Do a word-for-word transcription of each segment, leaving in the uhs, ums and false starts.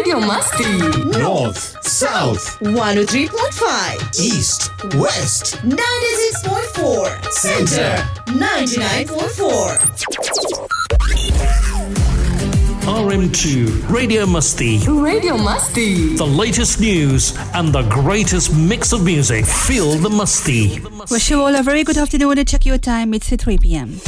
Radio Masti. North, South, one oh three point five. East, West, ninety-six point four. Center, ninety-nine point four. R M two Radio Masti. Radio Masti. The latest news and the greatest mix of music. Feel the Masti. Wish you all a very good afternoon and check your time. It's three p.m.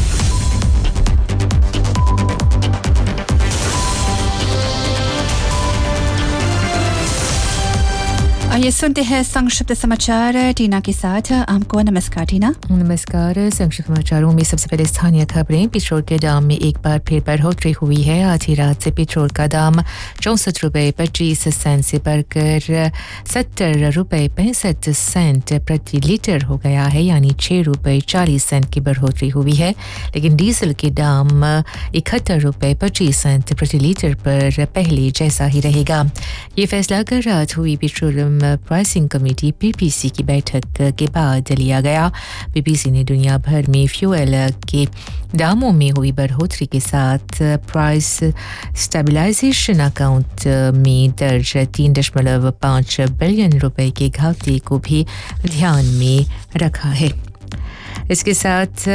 आइए सुनते हैं संक्षिप्त समाचार टीना के साथ। आपको नमस्कार टीना। नमस्कार। संक्षिप्त समाचारों में सबसे पहले स्थानीय खबरें। पेट्रोल के दाम में एक बार फिर बढ़ोतरी हुई है। आज ही रात से पेट्रोल का दाम चौंसठ रुपये पच्चीस सेंट से बढ़कर सत्तर रुपये पैंसठ सेंट प्रति लीटर हो गया है, यानी छः रुपये चालीस सेंट की बढ़ोतरी हुई है। लेकिन डीजल के दाम इकहत्तर रुपये पच्चीस सेंट प्रति लीटर पर पहले जैसा ही रहेगा। ये फैसला कल रात हुई पेट्रोलियम प्राइसिंग कमेटी पीपीसी की बैठक के बाद लिया गया। पीपीसी ने दुनिया भर में फ्यूल के दामों में हुई बढ़ोतरी के साथ प्राइस स्टेबलाइजेशन अकाउंट में दर्ज तीन दशमलव पाँच बिलियन रुपए के घाटे को भी ध्यान में रखा है। इसके साथ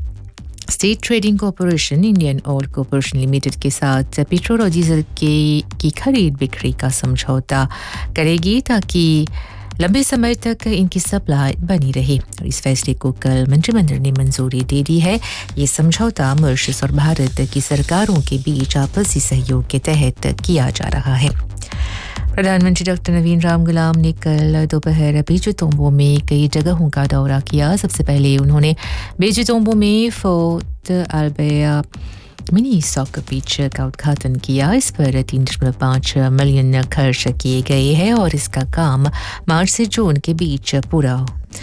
state trading corporation Indian oil corporation limited के साथ पेट्रोल और डीजल के की खरीद बिक्री का समझौता करेगी ताकि लंबे समय तक इनकी सप्लाई बनी रहे। और इस फैसले को कल मंत्रिमंडल ने मंजूरी दे दी है। ये समझौता मॉरिशस और भारत की सरकारों के बीच आपसी सहयोग के तहत किया जा रहा है। प्रधानमंत्री डॉक्टर नवीन राम गुलाम ने कल दोपहर बेजुतोंबो में कई जगहों का दौरा किया। सबसे पहले उन्होंने बेजुतोंबो में fort Alberta mini soccer pitch का उद्घाटन किया। इस पर तीन दशमलव पाँच मिलियन खर्च किए गए हैं और इसका काम मार्च से जून के बीच पूरा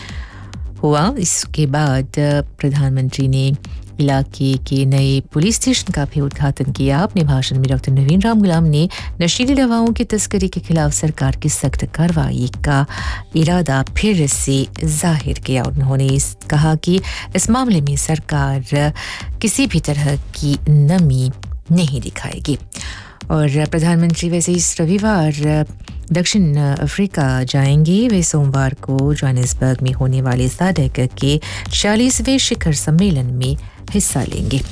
हुआ। इसके बाद प्रधानमंत्री ने इलाके के नए पुलिस स्टेशन का भी उद्घाटन किया। अपने भाषण में डॉक्टर नवीन राम गुलाम ने नशीली दवाओं की तस्करी के खिलाफ सरकार की सख्त कार्रवाई का इरादा फिर से जाहिर किया। उन्होंने कहा कि इस मामले में सरकार किसी भी तरह की नमी नहीं दिखाएगी। और प्रधानमंत्री वैसे इस रविवार दक्षिण अफ्रीका जाएंगे। वे सोमवार को जोहानिसबर्ग में होने वाले साडेक के चालीसवें शिखर सम्मेलन में हिस्सा लेंगे।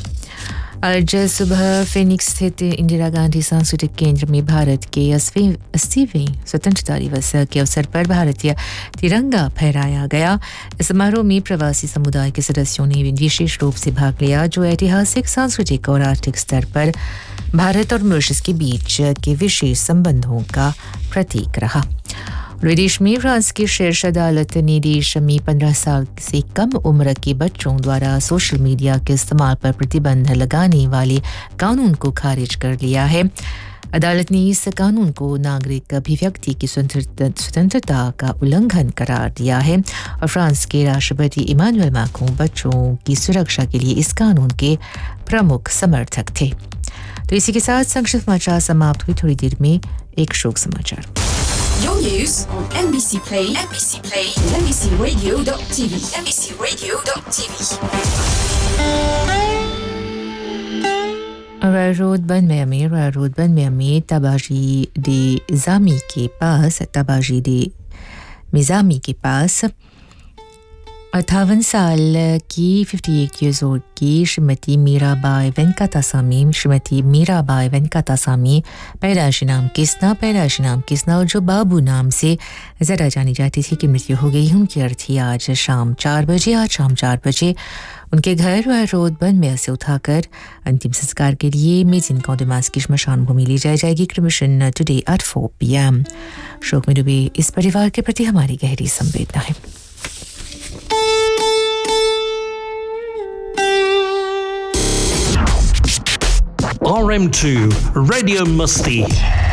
आज सुबह फिनिक्स स्थित इंदिरा गांधी सांस्कृतिक केंद्र में भारत के अस्सीवें स्वतंत्रता दिवस के अवसर पर भारतीय तिरंगा फहराया गया। इस समारोह में प्रवासी समुदाय के सदस्यों ने विशेष रूप से भाग लिया, जो ऐतिहासिक, सांस्कृतिक और आर्थिक स्तर पर भारत और मॉरिशस के बीच के विशेष संबंधों का प्रतीक रहा। विदेश में फ्रांस की शीर्ष अदालत ने देश में पंद्रह साल से कम उम्र के बच्चों द्वारा सोशल मीडिया के इस्तेमाल पर प्रतिबंध लगाने वाले कानून को खारिज कर लिया है। अदालत ने इस कानून को नागरिक अभिव्यक्ति की स्वतंत्रता का उल्लंघन करार दिया है और फ्रांस के राष्ट्रपति इमानुएल मैक्रों बच्चों की सुरक्षा के लिए इस कानून के प्रमुख समर्थक थे। तो इसी के साथ संक्षिप्त समाचार समाप्त हुई। थोड़ी देर में एक शोक समाचार। Your news on M B C Play, M B C Play, M B C Radio dot T V, M B C Radio dot T V. Royal road बनमेया में रॉयल रोड बनमेया में तबाजी दे जामी के पास तबाजी दे मिजामी के पास अट्ठावन साल की अट्ठावन ईयर्स ओल्ड की श्रीमती मीराबाई वेंकटासामी श्रीमती मीराबाई वेंकटासामी पैदाइशी नाम किस्ना पैदाइशी नाम किस्ना और जो बाबू नाम से ज़्यादा जानी जाती थी की मृत्यु हो गई। उनकी अर्थी आज शाम चार बजे आज शाम चार बजे उनके घर रॉयल रोड बनमेया से उठाकर अंतिम संस्कार के लिए मेजिन कौंडमास की श्मशान भूमि ले जाई जाएगी। Cremation today at four P M. शोक में डूबे इस परिवार के प्रति हमारी गहरी संवेदना है। R M two Radio Masti.